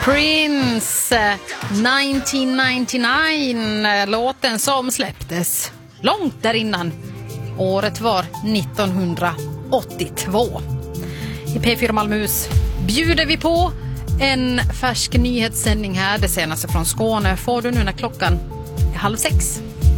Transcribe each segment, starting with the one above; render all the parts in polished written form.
Prince 1999, låten som släpptes långt där innan. Året var 1982. I P4 Malmöhus bjuder vi på en färsk nyhetssändning här. Det senaste från Skåne får du nu när klockan är 5:30.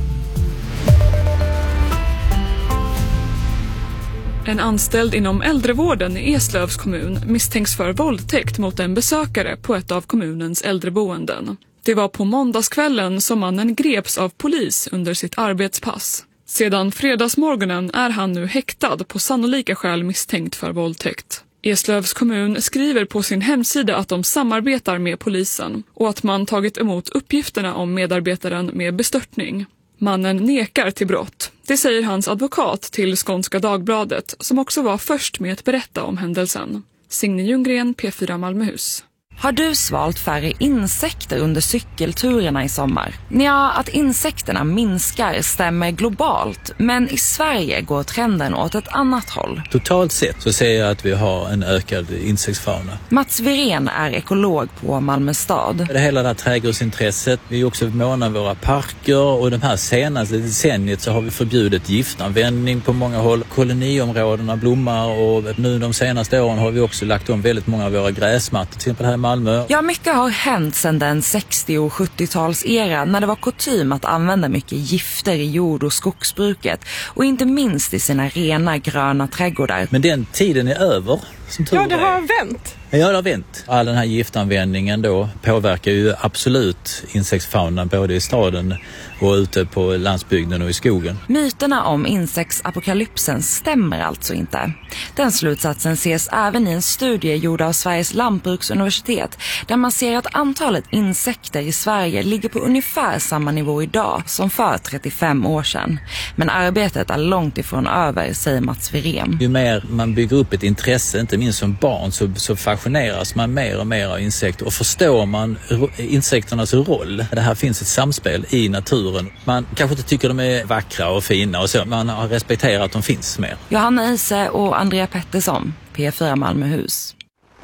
En anställd inom äldrevården i Eslövs kommun misstänks för våldtäkt mot en besökare på ett av kommunens äldreboenden. Det var på måndagskvällen som mannen greps av polis under sitt arbetspass. Sedan fredagsmorgonen är han nu häktad på sannolika skäl misstänkt för våldtäkt. Eslövs kommun skriver på sin hemsida att de samarbetar med polisen och att man tagit emot uppgifterna om medarbetaren med bestörtning. Mannen nekar till brott. Det säger hans advokat till Skånska Dagbladet, som också var först med att berätta om händelsen. Signe Ljunggren, P4 Malmöhus. Har du svalt färre insekter under cykelturerna i sommar? Ja, att insekterna minskar stämmer globalt, men i Sverige går trenden åt ett annat håll. Totalt sett så ser jag att vi har en ökad insektsfauna. Mats Virén är ekolog på Malmö stad. Det hela det här trädgårdsintresset, vi är också måna våra parker och de här senaste decenniet så har vi förbjudit giftanvändning på många håll. Koloniområdena blommar och nu de senaste åren har vi också lagt om väldigt många av våra gräsmattor, till exempel här Malmö. Ja, mycket har hänt sedan den 60- och 70-talsera när det var kutym att använda mycket gifter i jord- och skogsbruket och inte minst i sina rena gröna trädgårdar. Men den tiden är över. Ja, det har vänt. Ja, det har vänt. All den här giftanvändningen då påverkar ju absolut insektsfaunan både i staden och ute på landsbygden och i skogen. Myterna om insektsapokalypsen stämmer alltså inte. Den slutsatsen ses även i en studie gjord av Sveriges lantbruksuniversitet där man ser att antalet insekter i Sverige ligger på ungefär samma nivå idag som för 35 år sedan. Men arbetet är långt ifrån över, säger Mats Virén. Ju mer man bygger upp ett intresse, inte minst som barn, så fascineras man mer och mer av insekter och förstår man insekternas roll. Det här finns ett samspel i naturen. Man kanske inte tycker de är vackra och fina och så. Man har respekterat att de finns mer. Johanna Ise och Andrea Pettersson, P4 Malmöhus.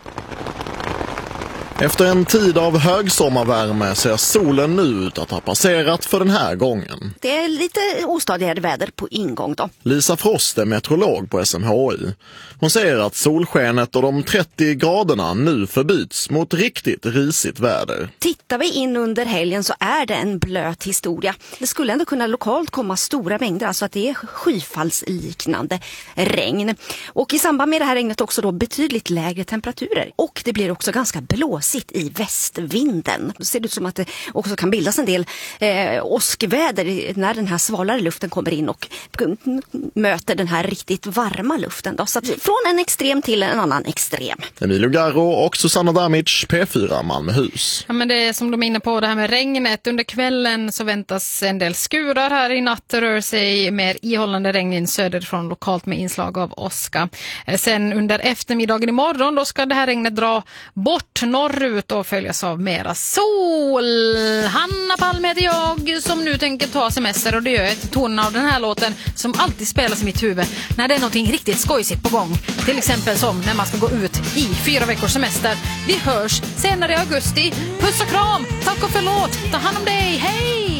Efter en tid av högsommarvärme ser solen nu ut att ha passerat för den här gången. Det är lite ostadigare väder på ingång då. Lisa Frost är meteorolog på SMHI. Hon säger att solskenet och de 30 graderna nu förbyts mot riktigt risigt väder. Tittar vi in under helgen så är det en blöt historia. Det skulle ändå kunna lokalt komma stora mängder, alltså att det är skyfallsliknande regn. Och i samband med det här regnet också då betydligt lägre temperaturer. Och det blir också ganska blåsigt i västvinden. Det ser ut som att det också kan bildas en del åskväder när den här svalare luften kommer in och möter den här riktigt varma luften. Då. Så att från en extrem till en annan extrem. Emilio Garro och Susanna Damic, P4 Malmöhus. Ja, men det är som de är inne på det här med regnet. Under kvällen så väntas en del skurar här i natt. Det rör sig mer ihållande regn in söderifrån lokalt med inslag av åska. Sen under eftermiddagen imorgon då ska det här regnet dra bort norrut och följas av mera sol. Hanna Palme heter jag som nu tänker ta semester och det gör jag till tonen av den här låten som alltid spelas i mitt huvud när det är någonting riktigt skojsigt på gång. Till exempel som när man ska gå ut i 4 veckors semester. Vi hörs senare i augusti. Puss och kram, tack och förlåt, ta hand om dig, hej!